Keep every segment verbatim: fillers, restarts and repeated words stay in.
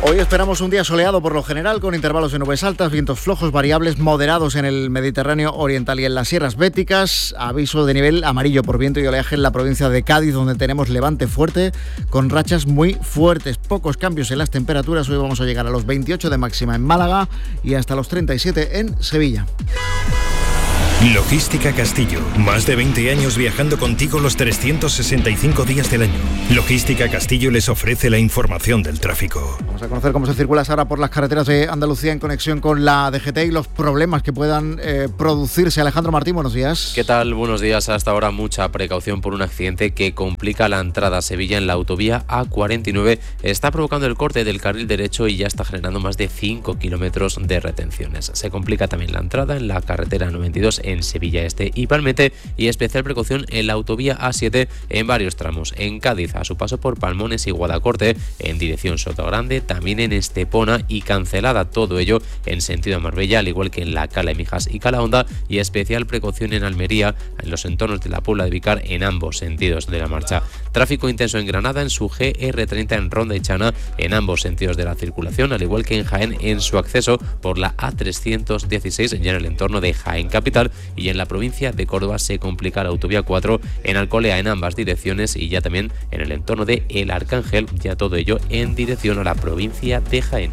Hoy esperamos un día soleado por lo general, con intervalos de nubes altas, vientos flojos variables moderados en el Mediterráneo oriental y en las sierras béticas. Aviso de nivel amarillo por viento y oleaje en la provincia de Cádiz, donde tenemos levante fuerte con rachas muy fuertes. Pocos cambios en las temperaturas. Hoy vamos a llegar a los veintiocho de máxima en Málaga y hasta los treinta y siete en Sevilla. Logística Castillo, más de veinte años viajando contigo los trescientos sesenta y cinco días del año. Logística Castillo les ofrece la información del tráfico. Vamos a conocer cómo se circula ahora por las carreteras de Andalucía en conexión con la D G T y los problemas que puedan eh, producirse. Alejandro Martín, buenos días. ¿Qué tal? Buenos días. Hasta ahora mucha precaución por un accidente que complica la entrada a Sevilla en la autovía A cuarenta y nueve. Está provocando el corte del carril derecho y ya está generando más de cinco kilómetros de retenciones. Se complica también la entrada en la carretera noventa y dos en Sevilla Este y Palmete, y especial precaución en la autovía A siete en varios tramos. En Cádiz, a su paso por Palmones y Guadacorte, en dirección Sotogrande, también en Estepona, y cancelada todo ello en sentido Marbella, al igual que en la Cala de Mijas y Calahonda, y especial precaución en Almería, en los entornos de la Puebla de Vicar, en ambos sentidos de la marcha. Tráfico intenso en Granada, en su G R treinta en Ronda y Chana, en ambos sentidos de la circulación, al igual que en Jaén, en su acceso por la A trescientos dieciséis, ya en el entorno de Jaén Capital, y en la provincia de Córdoba se complica la autovía cuatro en Alcolea en ambas direcciones, y ya también en el entorno de El Arcángel, ya todo ello en dirección a la provincia de Jaén.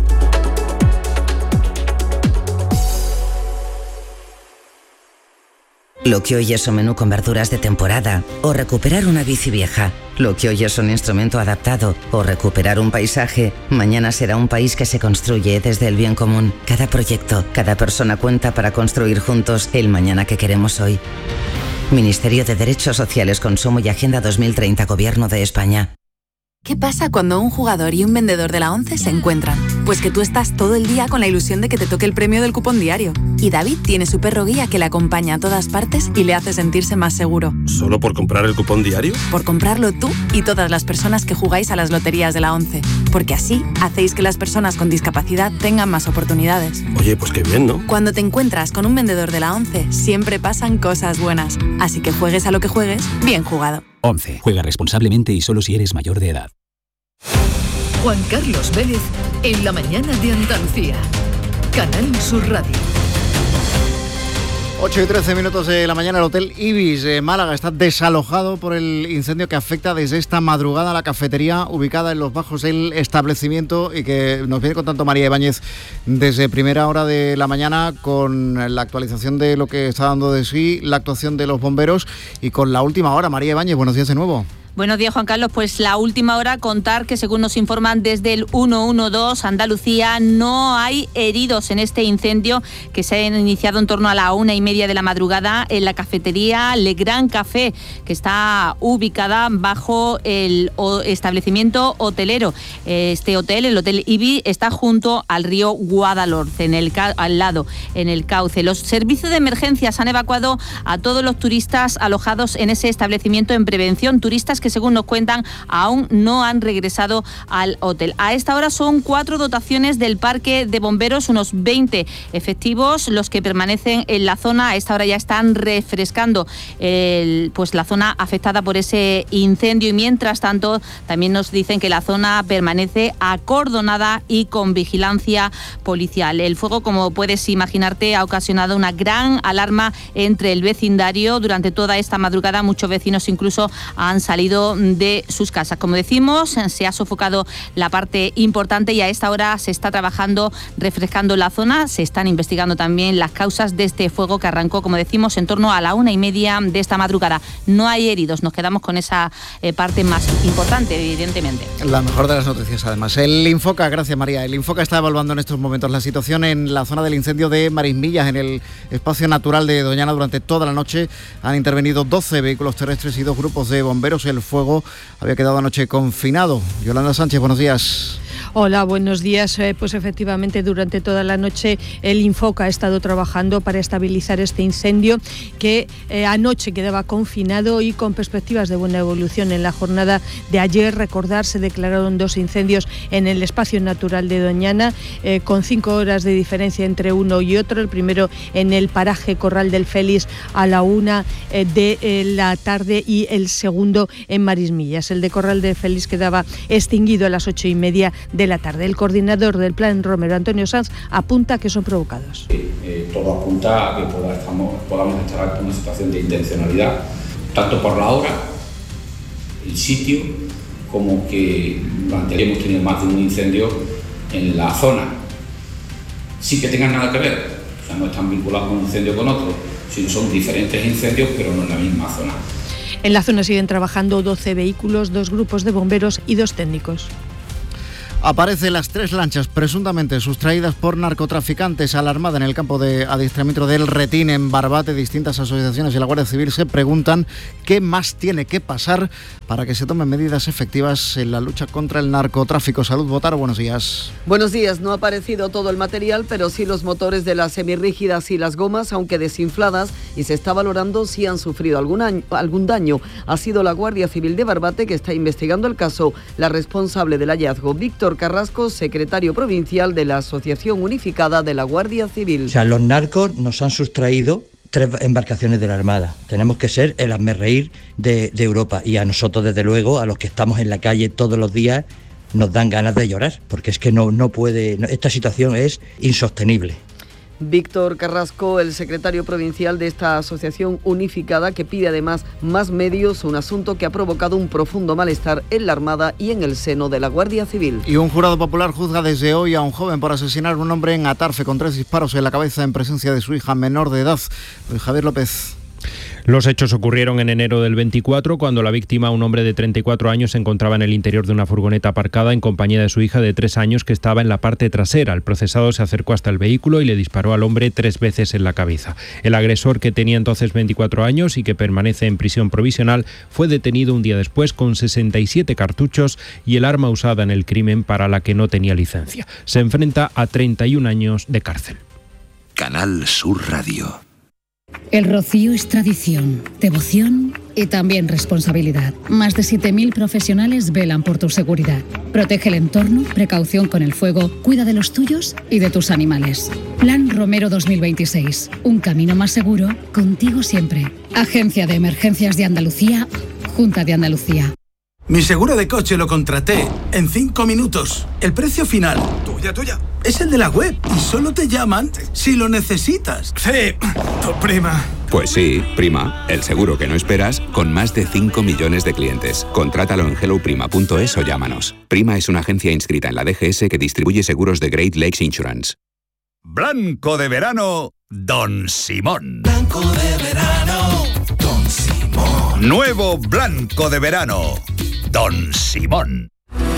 Lo que hoy es un menú con verduras de temporada, o recuperar una bici vieja. Lo que hoy es un instrumento adaptado, o recuperar un paisaje, mañana será un país que se construye desde el bien común. Cada proyecto, cada persona cuenta para construir juntos el mañana que queremos hoy. Ministerio de Derechos Sociales, Consumo y Agenda dos mil treinta, Gobierno de España. ¿Qué pasa cuando un jugador y un vendedor de la ONCE se encuentran? Pues que tú estás todo el día con la ilusión de que te toque el premio del cupón diario. Y David tiene su perro guía que le acompaña a todas partes y le hace sentirse más seguro. ¿Solo por comprar el cupón diario? Por comprarlo tú y todas las personas que jugáis a las loterías de la ONCE. Porque así hacéis que las personas con discapacidad tengan más oportunidades. Oye, pues qué bien, ¿no? Cuando te encuentras con un vendedor de la ONCE, siempre pasan cosas buenas. Así que juegues a lo que juegues, bien jugado. ONCE. Juega responsablemente y solo si eres mayor de edad. Juan Carlos Vélez en la mañana de Andalucía. Canal Sur Radio. ocho y trece minutos de la mañana. El Hotel Ibis de Málaga está desalojado por el incendio que afecta desde esta madrugada a la cafetería ubicada en los bajos del establecimiento, y que nos viene contando María Ibáñez desde primera hora de la mañana, con la actualización de lo que está dando de sí la actuación de los bomberos y con la última hora. María Ibáñez, buenos días de nuevo. Buenos días, Juan Carlos. Pues la última hora, contar que según nos informan desde el ciento doce Andalucía, no hay heridos en este incendio que se ha iniciado en torno a la una y media de la madrugada en la cafetería Le Grand Café, que está ubicada bajo el establecimiento hotelero. Este hotel, el Hotel Ibis, está junto al río Guadalhorce, en el al lado, en el cauce. Los servicios de emergencias han evacuado a todos los turistas alojados en ese establecimiento en prevención, turistas que, según nos cuentan, aún no han regresado al hotel. A esta hora son cuatro dotaciones del parque de bomberos, unos veinte efectivos los que permanecen en la zona. A esta hora ya están refrescando el, pues la zona afectada por ese incendio, y mientras tanto también nos dicen que la zona permanece acordonada y con vigilancia policial. El fuego, como puedes imaginarte, ha ocasionado una gran alarma entre el vecindario. Durante toda esta madrugada muchos vecinos incluso han salido de sus casas. Como decimos, se ha sofocado la parte importante y a esta hora se está trabajando refrescando la zona. Se están investigando también las causas de este fuego que arrancó, como decimos, en torno a la una y media de esta madrugada. No hay heridos, nos quedamos con esa eh, parte más importante, evidentemente. La mejor de las noticias, además. El Infoca, gracias María, el Infoca está evaluando en estos momentos la situación en la zona del incendio de Marismillas, en el espacio natural de Doñana. Durante toda la noche han intervenido doce vehículos terrestres y dos grupos de bomberos. El fuego había quedado anoche confinado. Yolanda Sánchez, buenos días. Hola, buenos días. Eh, pues efectivamente, durante toda la noche el Infoca ha estado trabajando para estabilizar este incendio que eh, anoche quedaba confinado y con perspectivas de buena evolución. En la jornada de ayer, recordar, se declararon dos incendios en el espacio natural de Doñana, eh, con cinco horas de diferencia entre uno y otro. El primero en el paraje Corral del Félix a la una eh, de eh, la tarde y el segundo en Marismillas. El de Corral del Félix quedaba extinguido a las ocho y media de de la tarde. El coordinador del Plan Romero, Antonio Sanz, apunta que son provocados. Eh, eh, todo apunta a que podamos, podamos estar ante una situación de intencionalidad, tanto por la hora, el sitio, como que durante el día hemos tenido más de un incendio en la zona. Sí que tengan nada que ver, o sea, no están vinculados con un incendio con otro, sino son diferentes incendios, pero no en la misma zona. En la zona siguen trabajando doce vehículos, dos grupos de bomberos y dos técnicos. Aparecen las tres lanchas presuntamente sustraídas por narcotraficantes a la Armada en el campo de adiestramiento del Retín en Barbate. Distintas asociaciones y la Guardia Civil se preguntan qué más tiene que pasar para que se tomen medidas efectivas en la lucha contra el narcotráfico. Salud, Botaro, buenos días. Buenos días. No ha aparecido todo el material, pero sí los motores de las semirrígidas y las gomas, aunque desinfladas, y se está valorando si han sufrido algún, año, algún daño. Ha sido la Guardia Civil de Barbate que está investigando el caso. La responsable del hallazgo, Víctor Carrasco, secretario provincial de la Asociación Unificada de la Guardia Civil. O sea, los narcos nos han sustraído tres embarcaciones de la Armada. Tenemos que ser el hazmerreír de, de Europa, y a nosotros, desde luego, a los que estamos en la calle todos los días, nos dan ganas de llorar, porque es que no, no puede, no, esta situación es insostenible. Víctor Carrasco, el secretario provincial de esta asociación unificada, que pide además más medios, un asunto que ha provocado un profundo malestar en la Armada y en el seno de la Guardia Civil. Y un jurado popular juzga desde hoy a un joven por asesinar a un hombre en Atarfe con tres disparos en la cabeza en presencia de su hija menor de edad. Javier López. Los hechos ocurrieron en enero del veinticuatro, cuando la víctima, un hombre de treinta y cuatro años, se encontraba en el interior de una furgoneta aparcada en compañía de su hija de tres años, que estaba en la parte trasera. El procesado se acercó hasta el vehículo y le disparó al hombre tres veces en la cabeza. El agresor, que tenía entonces veinticuatro años y que permanece en prisión provisional, fue detenido un día después con sesenta y siete cartuchos y el arma usada en el crimen, para la que no tenía licencia. Se enfrenta a treinta y un años de cárcel. Canal Sur Radio. El rocío es tradición, devoción y también responsabilidad. Más de siete mil profesionales velan por tu seguridad. Protege el entorno, precaución con el fuego, cuida de los tuyos y de tus animales. Plan Romero dos mil veintiséis. Un camino más seguro, contigo siempre. Agencia de Emergencias de Andalucía, Junta de Andalucía. Mi seguro de coche lo contraté en cinco minutos. El precio final, tuya, tuya, es el de la web y solo te llaman si lo necesitas. Sí, tu prima. Pues sí, prima, el seguro que no esperas, con más de cinco millones de clientes. Contrátalo en hello prima punto es o llámanos. Prima es una agencia inscrita en la D G S que distribuye seguros de Great Lakes Insurance. Blanco de verano, Don Simón. Blanco de verano, Don Simón. Nuevo Blanco de verano, Don Simón.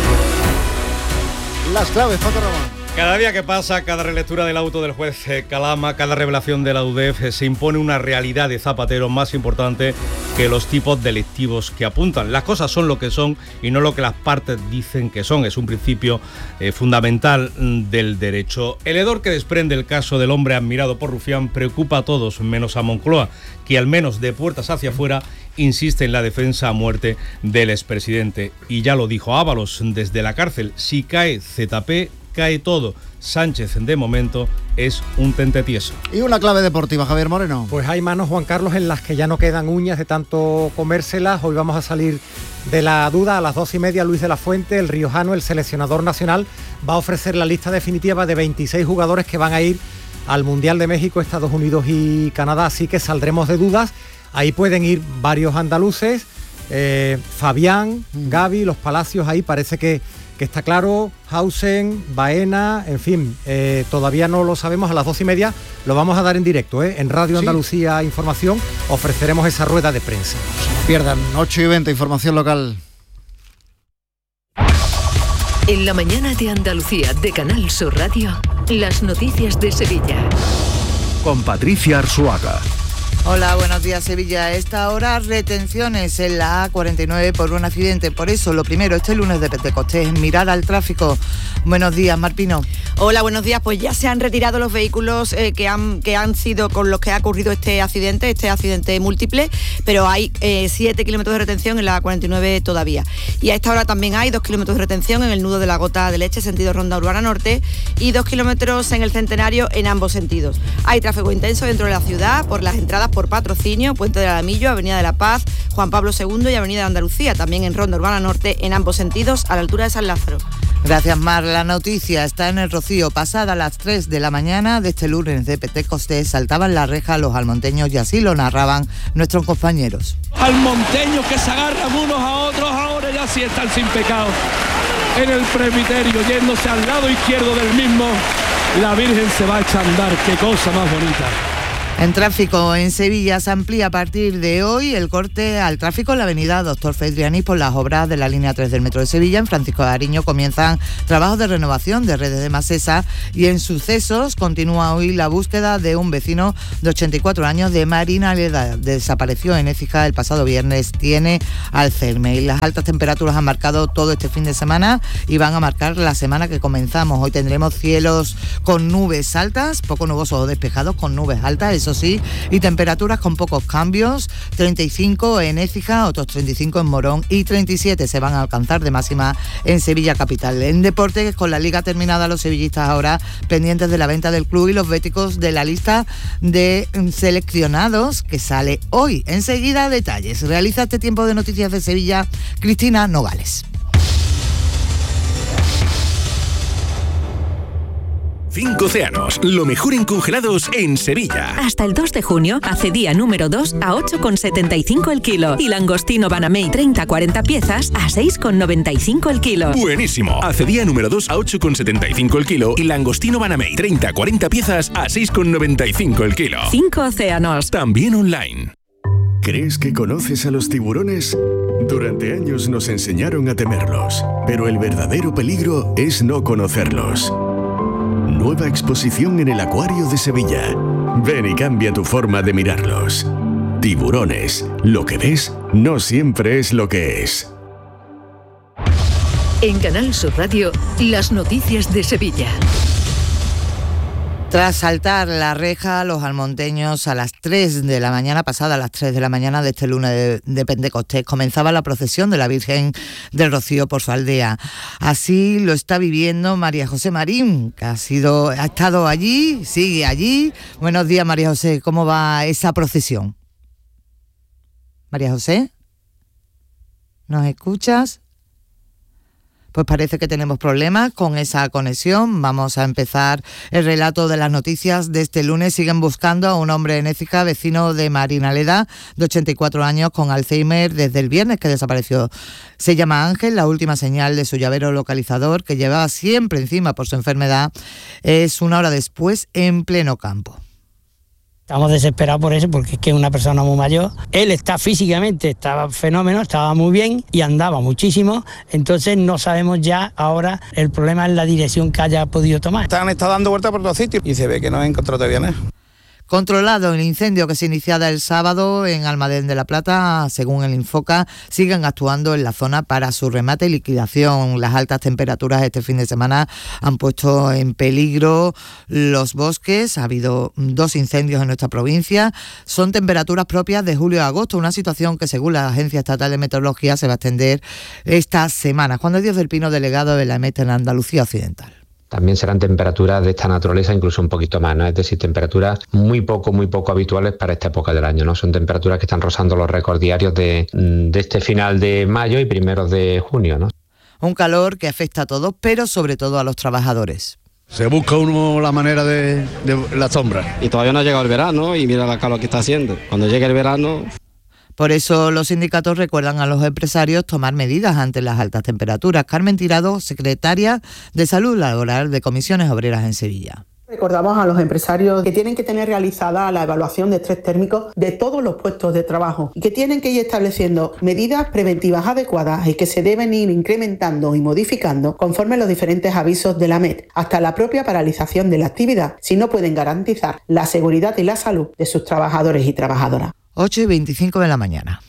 Las claves, Paco Ramón. Cada día que pasa, cada relectura del auto del juez Calama, cada revelación de la U D E F, se impone una realidad de Zapatero más importante que los tipos delictivos que apuntan. Las cosas son lo que son y no lo que las partes dicen que son. Es un principio eh, fundamental del derecho. El hedor que desprende el caso del hombre admirado por Rufián preocupa a todos, menos a Moncloa, que al menos de puertas hacia afuera insiste en la defensa a muerte del expresidente. Y ya lo dijo Ábalos desde la cárcel: si cae Z P, cae todo. Sánchez, de momento, es un tentetieso. Y una clave deportiva, Javier Moreno. Pues hay manos, Juan Carlos, en las que ya no quedan uñas de tanto comérselas. Hoy vamos a salir de la duda. A las dos y media, Luis de la Fuente, el riojano, el seleccionador nacional, va a ofrecer la lista definitiva de veintiséis jugadores que van a ir al Mundial de México, Estados Unidos y Canadá. Así que saldremos de dudas. Ahí pueden ir varios andaluces, eh, Fabián, mm. Gavi, Los Palacios, ahí parece que que está claro, Hausen, Baena, en fin, eh, todavía no lo sabemos. A las dos y media lo vamos a dar en directo, ¿eh? En Radio Andalucía, sí. Información, ofreceremos esa rueda de prensa. No pierdan, ocho y veinte, información local. En la mañana de Andalucía, de Canal Sur Radio, las noticias de Sevilla. Con Patricia Arzuaga. Hola, buenos días, Sevilla. A esta hora, retenciones en la A cuarenta y nueve por un accidente. Por eso, lo primero este lunes de Pentecostés es mirar al tráfico. Buenos días, Marpino. Hola, buenos días. Pues ya se han retirado los vehículos eh, que, han, que han sido con los que ha ocurrido este accidente, este accidente múltiple, pero hay eh, siete kilómetros de retención en la A cuarenta y nueve todavía. Y a esta hora también hay dos kilómetros de retención en el nudo de la Gota de Leche, sentido Ronda Urbana Norte, y dos kilómetros en el Centenario en ambos sentidos. Hay tráfico intenso dentro de la ciudad por las entradas por Patrocinio, Puente del Alamillo, Avenida de la Paz, Juan Pablo segundo y Avenida de Andalucía, también en Ronda Urbana Norte en ambos sentidos a la altura de San Lázaro. Gracias, Mar. La noticia está en el Rocío. Pasada las tres de la mañana de este lunes de Pentecostés, saltaban la reja los almonteños y así lo narraban nuestros compañeros. Almonteños que se agarran unos a otros, ahora ya sí están sin pecado. En el presbiterio, yéndose al lado izquierdo del mismo, la Virgen se va a echar a andar. Qué cosa más bonita. En tráfico en Sevilla se amplía a partir de hoy el corte al tráfico en la avenida Doctor Fedriani por las obras de la línea tres del Metro de Sevilla. En Francisco de Ariño comienzan trabajos de renovación de redes de Masesa y en Sucesos continúa hoy la búsqueda de un vecino de ochenta y cuatro años de Marinaleda. Desapareció en Écija el pasado viernes, tiene Alzheimer. Y las altas temperaturas han marcado todo este fin de semana y van a marcar la semana que comenzamos. Hoy tendremos cielos con nubes altas, poco nubosos o despejados con nubes altas, eso sí, y temperaturas con pocos cambios, treinta y cinco en Écija, otros treinta y cinco en Morón y treinta y siete se van a alcanzar de máxima en Sevilla capital. En deportes, con la liga terminada, los sevillistas ahora pendientes de la venta del club y los béticos de la lista de seleccionados que sale hoy. Enseguida detalles. Realiza este tiempo de noticias de Sevilla Cristina Nogales. Cinco océanos, lo mejor en congelados en Sevilla. Hasta el dos de junio, acedía número dos a ocho con setenta y cinco el kilo y langostino Banamey treinta a cuarenta piezas a seis con noventa y cinco el kilo. Buenísimo. Acedía número dos a ocho con setenta y cinco el kilo y langostino Banamey treinta a cuarenta piezas a seis con noventa y cinco el kilo. Cinco océanos. También online. ¿Crees que conoces a los tiburones? Durante años nos enseñaron a temerlos, pero el verdadero peligro es no conocerlos. Nueva exposición en el Acuario de Sevilla. Ven y cambia tu forma de mirarlos. Tiburones. Lo que ves no siempre es lo que es. En Canal Sur Radio, las noticias de Sevilla. Tras saltar la reja, los almonteños a las tres de la mañana, pasada a las tres de la mañana de este lunes de, de Pentecostés, comenzaba la procesión de la Virgen del Rocío por su aldea. Así lo está viviendo María José Marín, que ha sido, ha estado allí, sigue allí. Buenos días, María José, ¿cómo va esa procesión? María José, ¿nos escuchas? Pues parece que tenemos problemas con esa conexión. Vamos a empezar el relato de las noticias de este lunes. Siguen buscando a un hombre en Écija, vecino de Marinaleda, de ochenta y cuatro años, con Alzheimer desde el viernes que desapareció. Se llama Ángel. La última señal de su llavero localizador, que llevaba siempre encima por su enfermedad, es una hora después en pleno campo. Estamos desesperados por eso, porque es que es una persona muy mayor. Él está físicamente, estaba fenómeno, estaba muy bien y andaba muchísimo. Entonces no sabemos ya ahora, el problema es la dirección que haya podido tomar. Han estado dando vueltas por todos sitios y se ve que no han encontrado todavía nada. Controlado el incendio que se iniciara el sábado en Almadén de la Plata, según el Infoca, siguen actuando en la zona para su remate y liquidación. Las altas temperaturas este fin de semana han puesto en peligro los bosques. Ha habido dos incendios en nuestra provincia. Son temperaturas propias de julio a agosto, una situación que según la Agencia Estatal de Meteorología se va a extender esta semana. Juan de Dios del Pino, delegado de la EMET en Andalucía Occidental. También serán temperaturas de esta naturaleza, incluso un poquito más, ¿no? Es decir, temperaturas muy poco, muy poco habituales para esta época del año, ¿no? Son temperaturas que están rozando los récords diarios de, de este final de mayo y primeros de junio, ¿no? Un calor que afecta a todos, pero sobre todo a los trabajadores. Se busca uno la manera de, de la sombra. Y todavía no ha llegado el verano y mira la calor que está haciendo. Cuando llegue el verano... Por eso los sindicatos recuerdan a los empresarios tomar medidas ante las altas temperaturas. Carmen Tirado, secretaria de Salud Laboral de Comisiones Obreras en Sevilla. Recordamos a los empresarios que tienen que tener realizada la evaluación de estrés térmico de todos los puestos de trabajo y que tienen que ir estableciendo medidas preventivas adecuadas y que se deben ir incrementando y modificando conforme los diferentes avisos de la M E T, hasta la propia paralización de la actividad, si no pueden garantizar la seguridad y la salud de sus trabajadores y trabajadoras. ocho y veinticinco de la mañana.